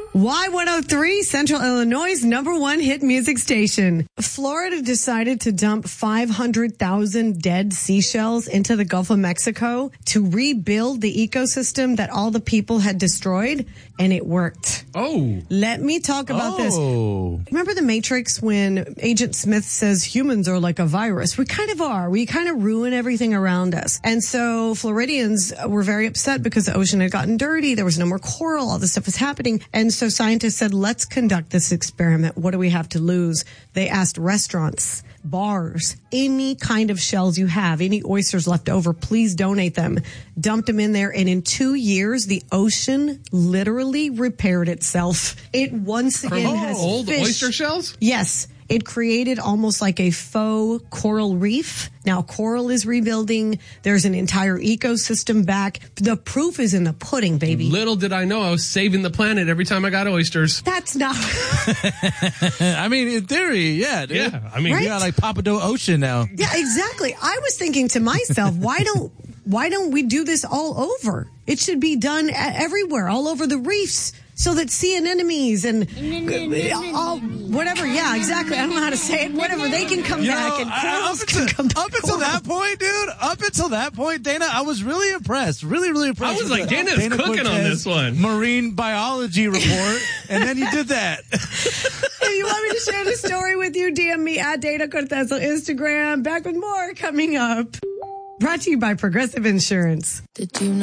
Y103, Central Illinois' #1 hit music station. Florida decided to dump 500,000 dead seashells into the Gulf of Mexico to rebuild the ecosystem that all the people had destroyed, and it worked. Oh. Let me talk about this. Remember The Matrix when Agent Smith says humans are like a virus? We kind of are. We kind of ruin everything around us. And so Floridians were very upset because the ocean had gotten dirty. There was no more coral. All this stuff was happening. And so scientists said, let's conduct this experiment. What do we have to lose? They asked restaurants, bars, any kind of shells you have, any oysters left over, please donate them. Dumped them in there. And in 2 years, the ocean literally repaired itself. It once again has old fish. Oyster shells? Yes. It created almost like a faux coral reef. Now coral is rebuilding. There's an entire ecosystem back. The proof is in the pudding, baby. Little did I know I was saving the planet every time I got oysters. That's not. I mean, in theory, yeah, dude. Yeah, I mean, Right? You got like Papado Ocean now. Yeah, exactly. I was thinking to myself, why don't we do this all over? It should be done everywhere, all over the reefs, so that sea anemones and all whatever. Yeah, exactly. I don't know how to say it. Whatever, they can come back and corals can come back. Up until that point, dude. Up until that point, Dana, I was really impressed. Really, really impressed. I was like, Dana's cooking on this one. Marine biology report, and then you did that. If you want me to share the story with you, DM me at Dana Cortez on Instagram. Back with more coming up. Brought to you by Progressive Insurance. Did you know?